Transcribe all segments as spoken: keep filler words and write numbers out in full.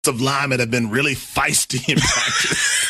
linemen have been really feisty in practice.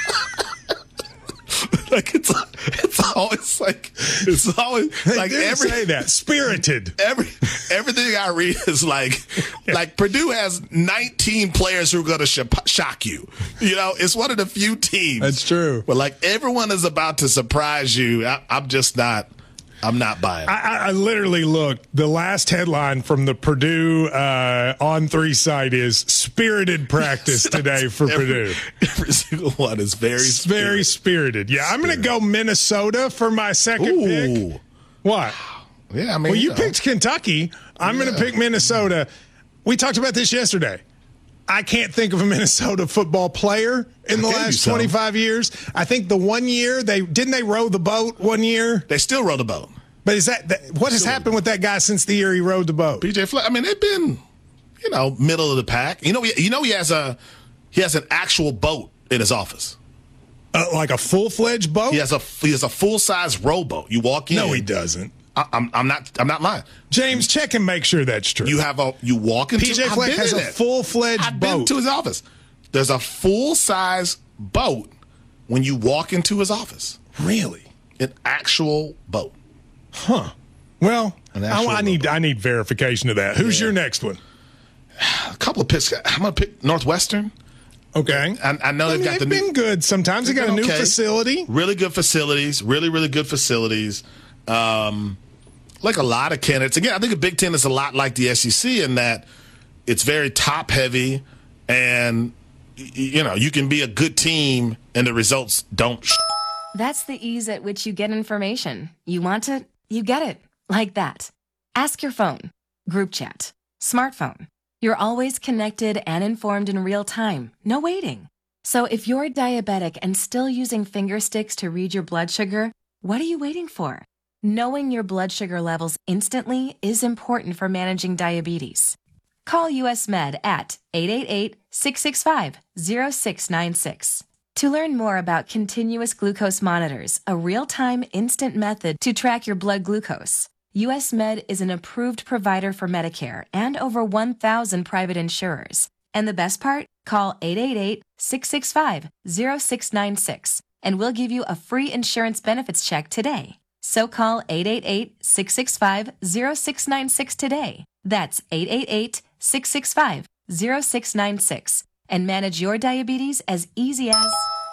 Like it's it's always like it's always they like every say that spirited. Every everything I read is like yeah. like Purdue has nineteen players who are going to sh- shock you. You know, it's one of the few teams. That's true. But like everyone is about to surprise you. I, I'm just not. I'm not buying. I, I literally looked. The last headline from the Purdue uh, On three site is "Spirited Practice Today for every, Purdue." Every single one is very it's spirited. very spirited. Yeah, I'm going to go Minnesota for my second Ooh. pick. What? Yeah, I mean, well, you, you know. picked Kentucky. I'm yeah. going to pick Minnesota. We talked about this yesterday. I can't think of a Minnesota football player in the last twenty-five years. I think the one year they didn't they row the boat one year. They still row the boat. But is that, that what has happened with that guy since the year he rowed the boat? P J Fleck. I mean, they've been, you know, middle of the pack. You know, you know, he has a he has an actual boat in his office, uh, like a full fledged boat. He has a he has a full size rowboat. You walk in. No, he doesn't. I, I'm I'm not I'm not lying. James, check and make sure that's true. You have a you walk into P J Fleck has a full fledged boat. I've been to his office. There's a full size boat when you walk into his office. Really? An actual boat. Huh. Well, I, I need boat. I need verification of that. Who's yeah. your next one? A couple of picks. I'm gonna pick Northwestern. Okay. I, I know I they've mean, got they've the been new, good. Sometimes they got a new okay. facility. Really good facilities. Really, really good facilities. Um, like a lot of candidates. Again, I think the Big Ten is a lot like the S E C in that it's very top heavy, and you know you can be a good team and the results don't. That's the ease at which you get information. You want it, you get it. Like that. Ask your phone, group chat, smartphone. You're always connected and informed in real time. No waiting. So if you're diabetic and still using finger sticks to read your blood sugar, what are you waiting for? Knowing your blood sugar levels instantly is important for managing diabetes. Call U S Med at eight eight eight, six six five, zero six nine six. To learn more about continuous glucose monitors, a real-time instant method to track your blood glucose, U S Med is an approved provider for Medicare and over one thousand private insurers. And the best part? Call eight eight eight, six six five, zero six nine six and we'll give you a free insurance benefits check today. So call eight eight eight, six six five, zero six nine six today. That's eight eight eight, six six five, zero six nine six and manage your diabetes as easy as...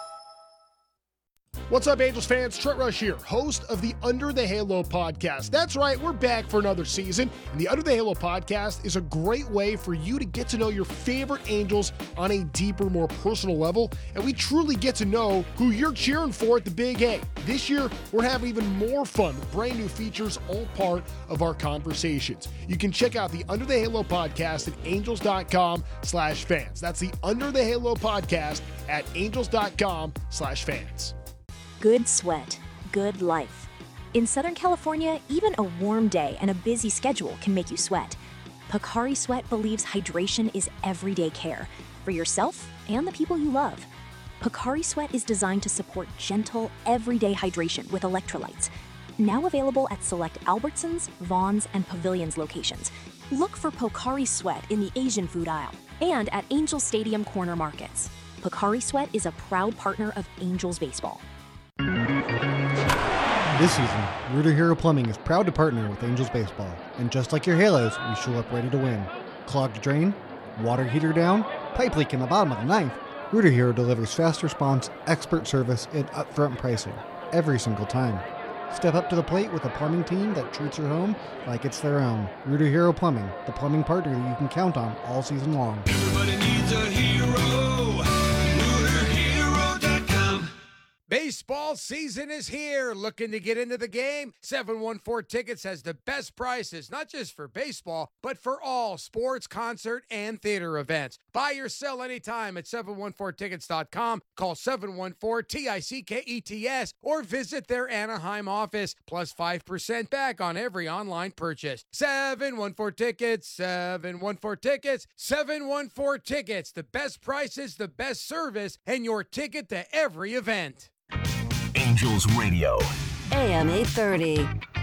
What's up, Angels fans? Trent Rush here, host of the Under the Halo podcast. That's right, we're back for another season, and the Under the Halo podcast is a great way for you to get to know your favorite Angels on a deeper, more personal level, and we truly get to know who you're cheering for at the Big A. This year, we're having even more fun with brand new features, all part of our conversations. You can check out the Under the Halo podcast at angels.com slash fans. That's the Under the Halo podcast at angels.com slash fans. Good sweat, good life. In Southern California, even a warm day and a busy schedule can make you sweat. Pocari Sweat believes hydration is everyday care for yourself and the people you love. Pocari Sweat is designed to support gentle, everyday hydration with electrolytes. Now available at select Albertsons, Vons, and Pavilions locations. Look for Pocari Sweat in the Asian food aisle and at Angel Stadium corner markets. Pocari Sweat is a proud partner of Angels Baseball. This season, Rooter Hero Plumbing is proud to partner with Angels Baseball. And just like your Halos, we show up ready to win. Clogged drain? Water heater down? Pipe leak in the bottom of the ninth? Rooter Hero delivers fast response, expert service, and upfront pricing. Every single time. Step up to the plate with a plumbing team that treats your home like it's their own. Rooter Hero Plumbing, the plumbing partner that you can count on all season long. Everybody needs a hero. Baseball season is here. Looking to get into the game? seven one four Tickets has the best prices, not just for baseball, but for all sports, concert, and theater events. Buy or sell anytime at seven one four tickets dot com. Call seven one four T I C K E T S or visit their Anaheim office. Plus five percent back on every online purchase. seven one four Tickets, seven one four Tickets, seven one four Tickets. The best prices, the best service, and your ticket to every event. Angels Radio. A M eight thirty.